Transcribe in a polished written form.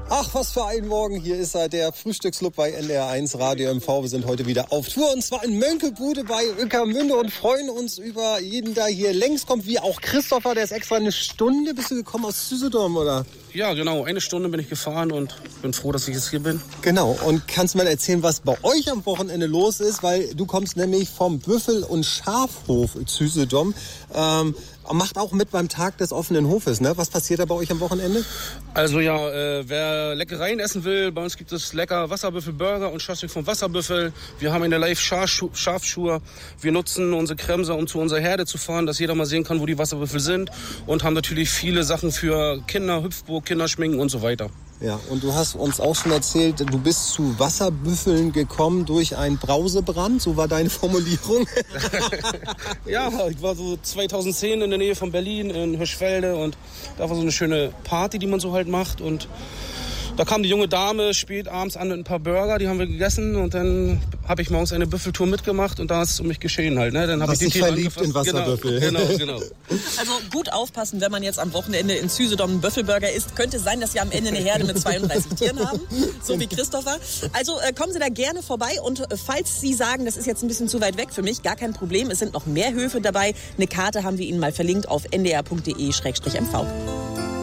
Ach, was für ein Morgen. Hier ist er, der Frühstücksclub bei NDR1 Radio MV. Wir sind heute wieder auf Tour und zwar in Mönckebude bei Ueckermünde und freuen uns über jeden, der hier längst kommt, wie auch Christopher. Der ist extra eine Stunde. Bist du gekommen aus Usedom, oder? Ja, genau. 1 Stunde bin ich gefahren und bin froh, dass ich jetzt hier bin. Genau. Und kannst du mal erzählen, was bei euch am Wochenende los ist? Weil du kommst nämlich vom Büffel- und Schafhof Usedom. Macht auch mit beim Tag des offenen Hofes, ne? Was passiert da bei euch am Wochenende? Also ja, wer Leckereien essen will, bei uns gibt es lecker Wasserbüffelburger und Schaschlik vom Wasserbüffel. Wir haben in der Live Schafschur. Wir nutzen unsere Kremser, um zu unserer Herde zu fahren, dass jeder mal sehen kann, wo die Wasserbüffel sind. Und haben natürlich viele Sachen für Kinder, Hüpfburg, Kinderschminken und so weiter. Ja, und du hast uns auch schon erzählt, du bist zu Wasserbüffeln gekommen durch einen Brausebrand, so war deine Formulierung. Ja, ich war so 2010 in der Nähe von Berlin, in Hirschfelde, und da war so eine schöne Party, die man so halt macht, und da kam die junge Dame spät abends an mit ein paar Burger, die haben wir gegessen, und dann habe ich morgens eine Büffeltour mitgemacht und da ist es um mich geschehen halt. Ne? Dann habe ich den Tee verliebt in Wasserbüffel. Genau. Also gut aufpassen, wenn man jetzt am Wochenende in Usedom einen Büffelburger isst. Könnte sein, dass wir am Ende eine Herde mit 32 Tieren haben, so wie Christopher. Also kommen Sie da gerne vorbei, und falls Sie sagen, das ist jetzt ein bisschen zu weit weg für mich, gar kein Problem. Es sind noch mehr Höfe dabei. Eine Karte haben wir Ihnen mal verlinkt auf ndr.de/mv.